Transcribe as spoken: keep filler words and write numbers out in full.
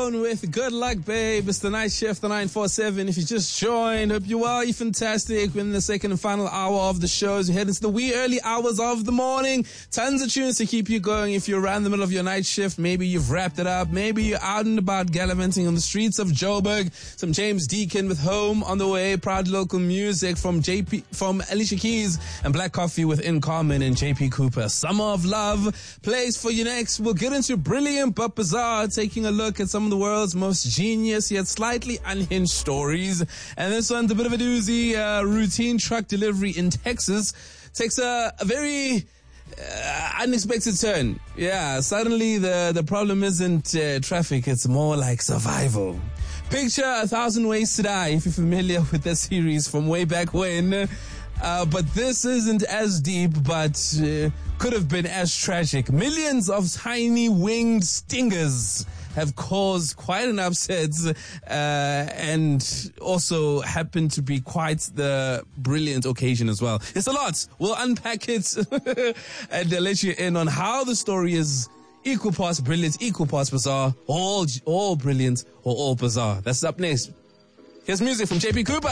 Bone with Good Luck Babe. It's the night shift, the nine four seven. If you just joined, hope you are. You're fantastic. We're in the second and final hour of the show. As we head into the wee early hours of the morning. Tons of tunes to keep you going. If you're around the middle of your night shift, maybe you've wrapped it up. Maybe you're out and about gallivanting on the streets of Joburg. Some James Deacon with Home on the way. Proud local music from J P, from Alicia Keys, and Black Coffee with In Common and J P Cooper. Summer of Love plays for you next. We'll get into Brilliant but Bizarre, taking a look at some of the world's most genius yet slightly unhinged stories. And this one's a bit of a doozy. Uh, routine truck delivery in Texas takes a, a very uh, unexpected turn. Yeah, suddenly the, the problem isn't uh, traffic, it's more like survival. Picture A Thousand Ways to Die, if you're familiar with that series from way back when. Uh, but this isn't as deep, but uh, could have been as tragic. Millions of tiny winged stingers have caused quite an upset, uh, and also happen to be quite the brilliant occasion as well. It's a lot. We'll unpack it and uh, let you in on how the story is equal parts brilliant, equal parts bizarre, all all brilliant or all bizarre. That's up next. Here's music from J P Cooper.